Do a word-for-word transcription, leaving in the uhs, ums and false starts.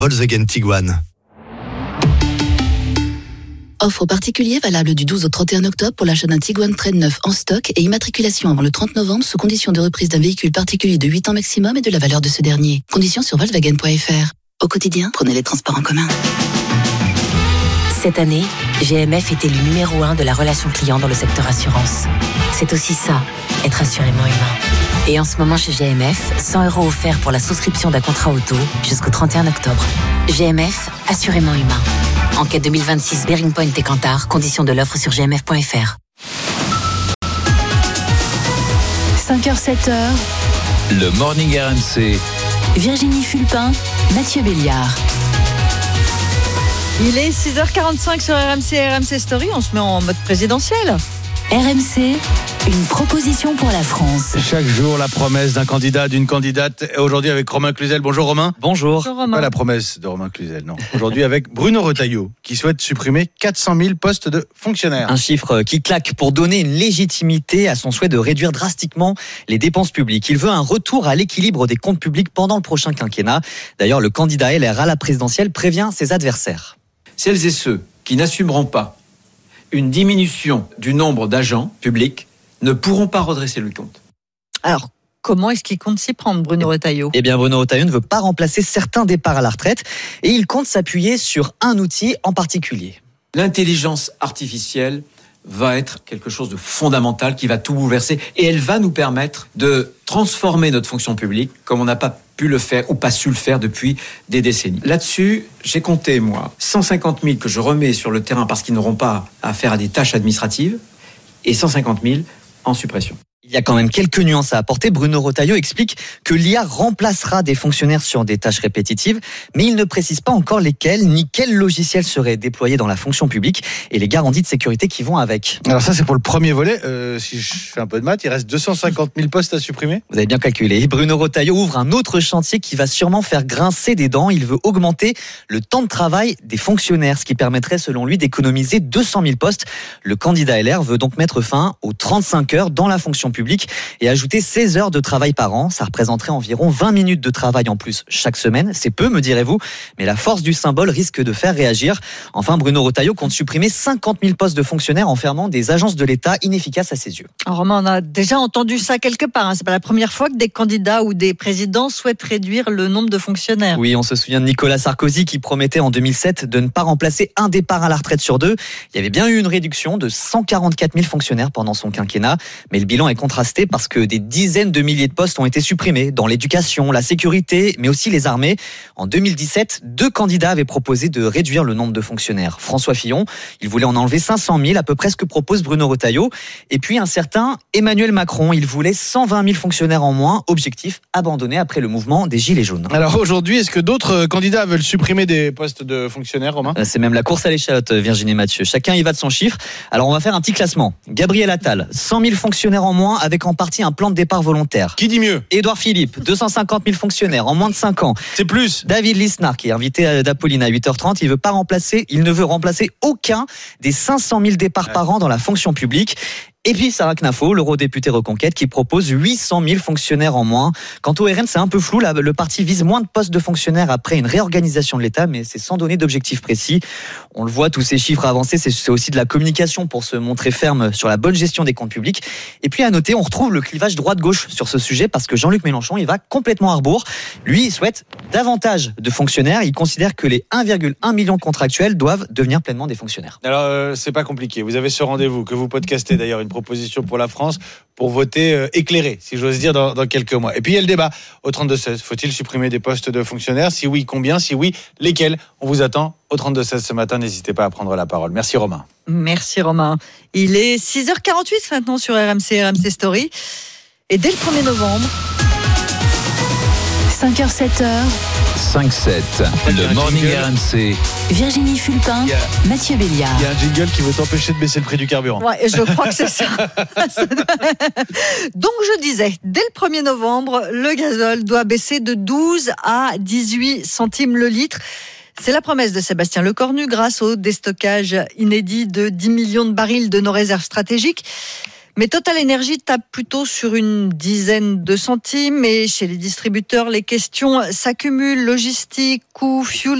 Volkswagen Tiguan. Offre aux particuliers valable du douze au trente et un octobre pour l'achat d'un Tiguan Trail neuf en stock et immatriculation avant le trente novembre sous condition de reprise d'un véhicule particulier de huit ans maximum et de la valeur de ce dernier. Conditions sur volkswagen point f r. Au quotidien, prenez les transports en commun. Cette année, G M F est élu numéro un de la relation client dans le secteur assurance. C'est aussi ça, être assurément humain. Et en ce moment chez G M F, cent euros offerts pour la souscription d'un contrat auto jusqu'au trente et un octobre. G M F, assurément humain. Enquête deux mille vingt-six, Bearing Point et Kantar. Conditions de l'offre sur g m f point f r. cinq heures sept heures. Le Morning R M C. Virginie Fulpin, Mathieu Béliard. Il est six heures quarante-cinq sur R M C, R M C Story. On se met en mode présidentiel. R M C, une proposition pour la France. Chaque jour, la promesse d'un candidat, d'une candidate. Et aujourd'hui avec Romain Cluzel. Bonjour Romain. Bonjour. Bonjour Romain. Pas la promesse de Romain Cluzel, non. Aujourd'hui avec Bruno Retailleau, qui souhaite supprimer quatre cent mille postes de fonctionnaires. Un chiffre qui claque pour donner une légitimité à son souhait de réduire drastiquement les dépenses publiques. Il veut un retour à l'équilibre des comptes publics pendant le prochain quinquennat. D'ailleurs, le candidat L R à la présidentielle prévient ses adversaires. Celles et ceux qui n'assumeront pas une diminution du nombre d'agents publics ne pourront pas redresser le compte. Alors, comment est-ce qu'il compte s'y prendre, Bruno Retailleau ? Eh bien, Bruno Retailleau ne veut pas remplacer certains départs à la retraite et il compte s'appuyer sur un outil en particulier. L'intelligence artificielle va être quelque chose de fondamental qui va tout bouleverser et elle va nous permettre de transformer notre fonction publique comme on n'a pas pu le faire ou pas su le faire depuis des décennies. Là-dessus, j'ai compté, moi, cent cinquante mille que je remets sur le terrain parce qu'ils n'auront pas à faire à des tâches administratives et cent cinquante mille en suppression. Il y a quand même quelques nuances à apporter. Bruno Retailleau explique que l'I A remplacera des fonctionnaires sur des tâches répétitives, mais il ne précise pas encore lesquelles, ni quels logiciels seraient déployés dans la fonction publique et les garanties de sécurité qui vont avec. Alors ça, c'est pour le premier volet. Euh, si je fais un peu de maths, il reste deux cent cinquante mille postes à supprimer. Vous avez bien calculé. Bruno Retailleau ouvre un autre chantier qui va sûrement faire grincer des dents. Il veut augmenter le temps de travail des fonctionnaires, ce qui permettrait, selon lui, d'économiser deux cent mille postes. Le candidat L R veut donc mettre fin aux trente-cinq heures dans la fonction publique et ajouter seize heures de travail par an. Ça représenterait environ vingt minutes de travail en plus chaque semaine. C'est peu, me direz-vous, mais la force du symbole risque de faire réagir. Enfin, Bruno Retailleau compte supprimer cinquante mille postes de fonctionnaires en fermant des agences de l'État inefficaces à ses yeux. Alors, Romain, on a déjà entendu ça quelque part. Hein. C'est pas la première fois que des candidats ou des présidents souhaitent réduire le nombre de fonctionnaires. Oui, on se souvient de Nicolas Sarkozy qui promettait en deux mille sept de ne pas remplacer un départ à la retraite sur deux. Il y avait bien eu une réduction de cent quarante-quatre mille fonctionnaires pendant son quinquennat, mais le bilan est contrasté parce que des dizaines de milliers de postes ont été supprimés dans l'éducation, la sécurité, mais aussi les armées. En deux mille dix-sept, deux candidats avaient proposé de réduire le nombre de fonctionnaires. François Fillon, il voulait en enlever cinq cent mille, à peu près ce que propose Bruno Retailleau. Et puis un certain Emmanuel Macron, il voulait cent vingt mille fonctionnaires en moins, objectif abandonné après le mouvement des Gilets jaunes. Alors aujourd'hui, est-ce que d'autres candidats veulent supprimer des postes de fonctionnaires, Romain ? C'est même la course à l'échalote, Virginie Mathieu. Chacun y va de son chiffre. Alors on va faire un petit classement. Gabriel Attal, cent mille fonctionnaires en moins avec en partie un plan de départ volontaire. Qui dit mieux ? Édouard Philippe, deux cent cinquante mille fonctionnaires en moins de cinq ans. C'est plus. David Lisnard, qui est invité d'Apolline à huit heures trente, il veut pas remplacer, il ne veut remplacer aucun des cinq cent mille départs ouais. par an dans la fonction publique. Et puis Sarah Knafo, l'eurodéputée Reconquête, qui propose huit cent mille fonctionnaires en moins. Quant au R N, c'est un peu flou. Là, le parti vise moins de postes de fonctionnaires après une réorganisation de l'État, mais c'est sans donner d'objectif précis. On le voit, tous ces chiffres avancés, c'est aussi de la communication pour se montrer ferme sur la bonne gestion des comptes publics. Et puis à noter, on retrouve le clivage droite-gauche sur ce sujet parce que Jean-Luc Mélenchon, il va complètement à rebours. Lui, il souhaite davantage de fonctionnaires. Il considère que les un virgule un million de contractuels doivent devenir pleinement des fonctionnaires. Alors, euh, c'est pas compliqué. Vous avez ce rendez-vous que vous podcastez d'ailleurs, une proposition pour la France pour voter euh, éclairé, si j'ose dire, dans, dans quelques mois. Et puis il y a le débat au trente-deux seize. Faut-il supprimer des postes de fonctionnaires ? Si oui, combien ? Si oui, lesquels ? On vous attend au trente-deux seize ce matin. N'hésitez pas à prendre la parole. Merci Romain. Merci Romain. Il est six heures quarante-huit maintenant sur R M C, R M C Story. Et dès le premier novembre... cinq heures sept heures. cinq sept, le Morning R M C. Virginie Fulpin, Yeah. Mathieu Béliard. Il y a un jingle qui veut t'empêcher de baisser le prix du carburant. Ouais, je crois que c'est ça. Donc je disais, dès le premier novembre, le gazole doit baisser de douze à dix-huit centimes le litre. C'est la promesse de Sébastien Lecornu grâce au déstockage inédit de dix millions de barils de nos réserves stratégiques. Mais Total Energy tape plutôt sur une dizaine de centimes. Et chez les distributeurs, les questions s'accumulent. Logistique, coûts, fuel